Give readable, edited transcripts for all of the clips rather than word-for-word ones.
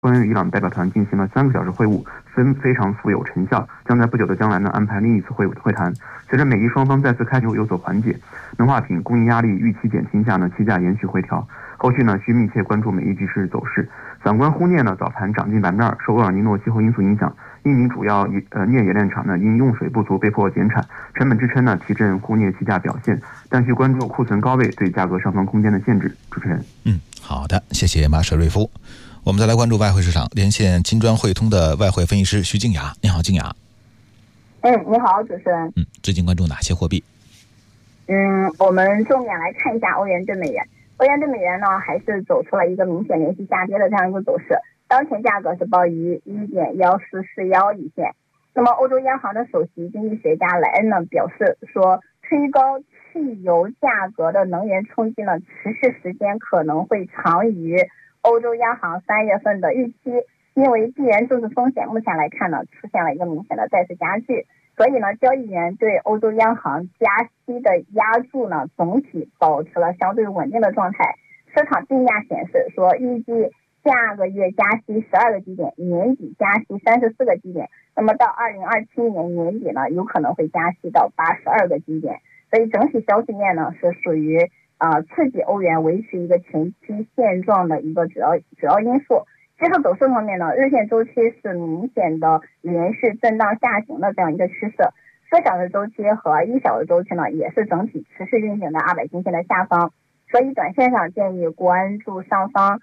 官员与伊朗代表团进行了3个小时会晤，非常富有成效，将在不久的将来呢安排另一次会谈。随着美伊双方再次开球有所缓解，能化品供应压力预期减轻下呢，期价延续回调。后续呢需密切关注美伊局势走势。反观钴镍呢，早盘涨近2%，受厄尔尼诺气候因素影响，印尼主要镍冶炼厂呢因用水不足被迫减产，成本支撑呢提振钴镍期价表现，但需关注库存高位对价格上方空间的限制。主持人， 好的，谢谢马舍瑞夫。我们再来关注外汇市场，连线金砖汇通的外汇分析师徐静雅。你好，静雅。 你好，主持人。 最近关注哪些货币？ 我们重点来看一下欧元对美元。欧元对美元呢，还是走出了一个明显连续下跌的这样一个走势。当前价格是报于 1.1441 一线。那么欧洲央行的首席经济学家莱恩呢表示说，推高汽油价格的能源冲击呢，持续时间可能会长于欧洲央行3月份的预期，因为地缘政治风险目前来看呢，出现了一个明显的再次加剧，所以呢，交易员对欧洲央行加息的压注呢，总体保持了相对稳定的状态。市场定价显示说，预计下个月加息12个基点，年底加息34个基点，那么到2027年年底呢，有可能会加息到82个基点。所以整体消息面呢，是属于刺激欧元维持一个前期现状的一个主要因素。技术走势方面呢，日线周期是明显的连续震荡下行的这样一个趋势，4小时周期和1小时周期呢，也是整体持续运行的200均线的下方，所以短线上建议关注上方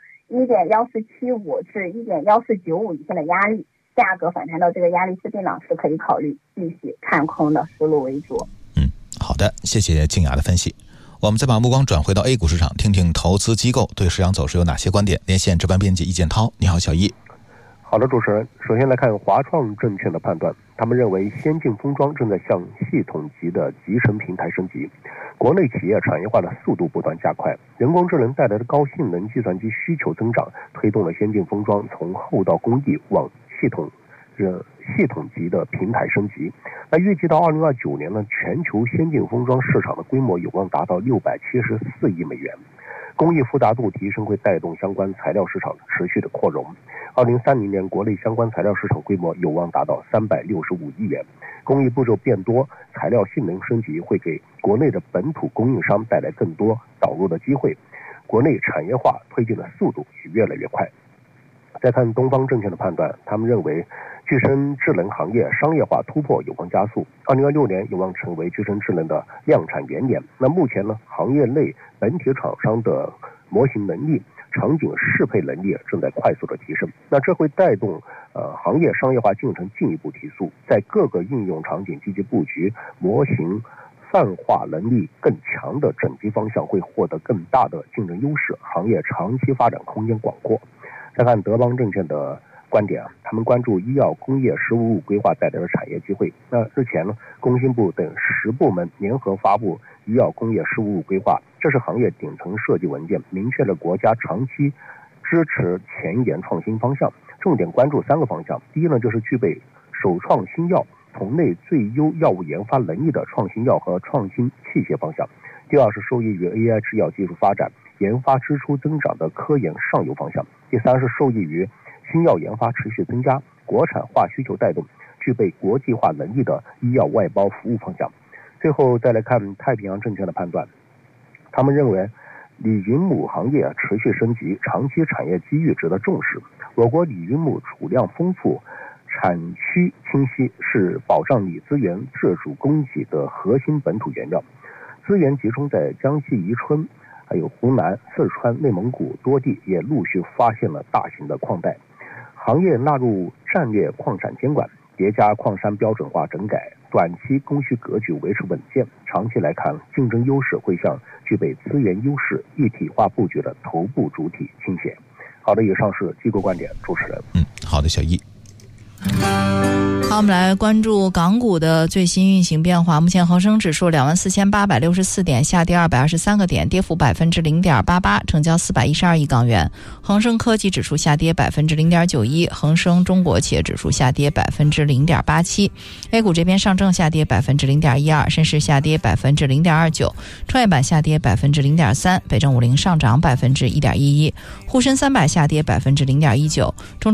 1.1475至1.1495以线的压力，价格反弹到这个压力附近呢，是可以考虑继续看空的思路为主。 好的，谢谢静雅的分析。我们再把目光转回到 A 股市场，听听投资机构对市场走势有哪些观点。连线值班编辑易建涛。你好，小易。 好的，主持人。首先来看华创证券的判断，他们认为先进封装正在向系统级的集成平台升级，国内企业产业化的速度不断加快，人工智能带来的高性能计算机需求增长，推动了先进封装从后到工艺往系统级的平台升级。那预计到2029年呢，全球先进封装市场的规模有望达到674亿美元。工艺复杂度提升会带动相关材料市场持续的扩容。2030年国内相关材料市场规模有望达到365亿元。工艺步骤变多，材料性能升级会给国内的本土供应商带来更多导入的机会，国内产业化推进的速度也越来越快。再看东方证券的判断，他们认为具身智能行业商业化突破有望加速，2026年有望成为具身智能的量产元年。那目前呢，行业内本体厂商的模型能力、场景适配能力正在快速的提升，那这会带动行业商业化进程进一步提速，在各个应用场景积极布局，模型泛化能力更强的整机方向会获得更大的竞争优势，行业长期发展空间广阔。再看德邦证券的观点他们关注医药工业实物规划带来的产业机会。那日前呢，工信部等10部门联合发布医药工业实物规划，这是行业顶层设计文件，明确了国家长期支持前沿创新方向，重点关注3个方向。第一呢，就是具备首创新药、同类最优药物研发能力的创新药和创新器械方向。第二是受益于 AI 制药技术发展、研发支出增长的科研上游方向。第三是受益于新药研发持续增加、国产化需求带动、具备国际化能力的医药外包服务方向。最后再来看太平洋证券的判断，他们认为锂云母行业持续升级，长期产业机遇值得重视。我国锂云母储量丰富，产区清晰，是保障锂资源自主供给的核心本土原料。资源集中在江西宜春、还有湖南、四川、内蒙古多地，也陆续发现了大型的矿带。行业纳入战略矿产监管，叠加矿山标准化整改，短期供需格局维持稳健。长期来看，竞争优势会向具备资源优势、一体化布局的头部主体倾斜。好的，以上是机构观点，主持人。 好的，小易。 好，我们来关注港股的最新运行变化。目前恒生指数24,864点，下跌223个点，跌幅0.88%，成交412亿港元。恒生科技指数下跌0.91%，恒生中国企业指数下跌0.87%。A 股这边上证下跌0.12%，深市下跌0.29%，创业板下跌0.3%，北证50上涨1.11%，沪深300下跌0.19%，中